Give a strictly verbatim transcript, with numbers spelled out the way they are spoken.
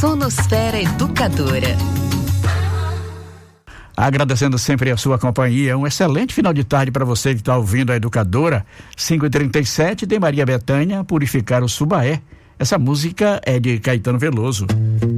Sonosfera Educadora. Agradecendo sempre a sua companhia, um excelente final de tarde para você que está ouvindo a Educadora. Cinco e trinta e sete de Maria Bethânia, Purificar o Subaé. Essa música é de Caetano Veloso.